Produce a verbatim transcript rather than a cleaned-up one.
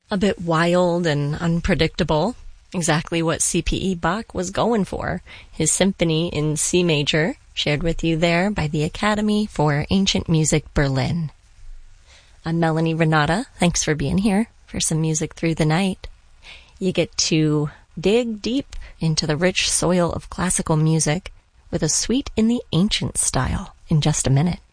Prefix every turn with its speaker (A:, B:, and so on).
A: A bit wild and unpredictable. Exactly what C P E Bach was going for. His symphony in C major, shared with you there by the Academy for Ancient Music Berlin. I'm Melanie Renata. Thanks for being here for some music through the night. You get to dig deep into the rich soil of classical music with a suite in the ancient style in just a minute.